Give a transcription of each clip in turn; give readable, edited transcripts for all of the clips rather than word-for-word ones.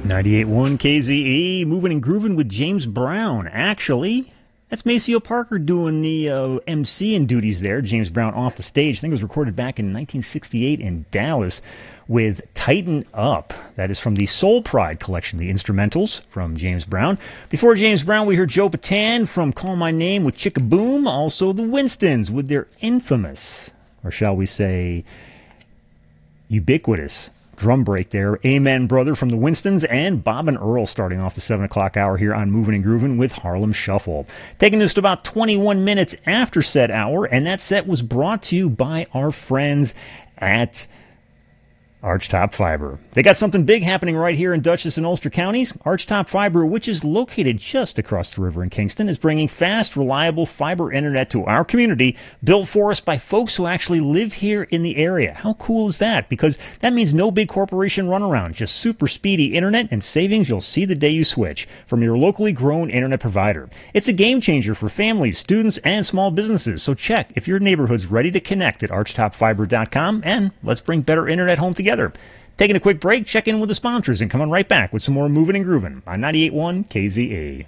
98.1 KZE, moving and grooving with James Brown. Actually, that's Maceo Parker doing the MCing duties there. James Brown off the stage. I think it was recorded back in 1968 in Dallas with Tighten Up. That is from the Soul Pride collection, the instrumentals from James Brown. Before James Brown, we heard Joe Bataan from Call My Name with Chicka Boom. Also the Winstons with their infamous, or shall we say, ubiquitous drum break there. Amen Brother from the Winstons, and Bob and Earl starting off the 7 o'clock hour here on Moving and Grooving with Harlem Shuffle. Taking us to about 21 minutes after said hour, and that set was brought to you by our friends at Archtop Fiber. They got something big happening right here in Dutchess and Ulster counties. Archtop Fiber, which is located just across the river in Kingston, is bringing fast, reliable fiber internet to our community, built for us by folks who actually live here in the area. How cool is that? Because that means no big corporation runaround, just super speedy internet and savings you'll see the day you switch from your locally grown internet provider. It's a game changer for families, students, and small businesses. So check if your neighborhood's ready to connect at archtopfiber.com, and let's bring better internet home together. Taking a quick break, check in with the sponsors, and coming right back with some more Moving and Grooving on 98.1 KZA.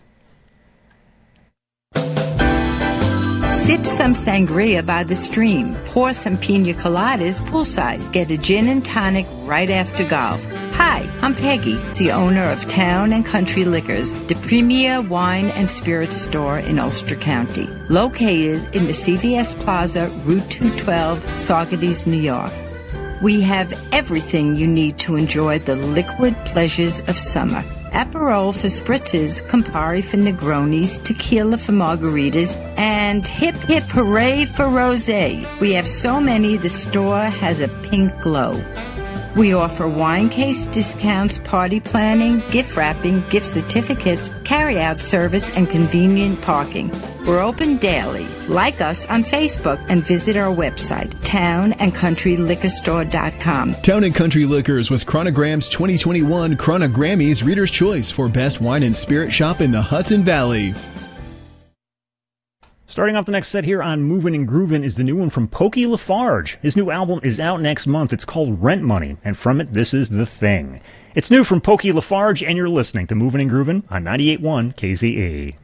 Sip some sangria by the stream. Pour some pina coladas poolside. Get a gin and tonic right after golf. Hi, I'm Peggy, the owner of Town and Country Liquors, the premier wine and spirits store in Ulster County, located in the CVS Plaza, Route 212, Saugerties, New York. We have everything you need to enjoy the liquid pleasures of summer. Aperol for spritzes, Campari for Negronis, tequila for margaritas, and hip hip hooray for rosé. We have so many, the store has a pink glow. We offer wine case discounts, party planning, gift wrapping, gift certificates, carry-out service, and convenient parking. We're open daily. Like us on Facebook and visit our website, townandcountryliquorstore.com. Town and Country Liquors was Chronogram's 2021 Chronogrammy's Reader's Choice for Best Wine and Spirit Shop in the Hudson Valley. Starting off the next set here on Movin' and Groovin' is the new one from Pokey Lafarge. His new album is out next month. It's called Rent Money, and from it, this is The Thing. It's new from Pokey Lafarge, and you're listening to Movin' and Groovin' on 98.1 KZA.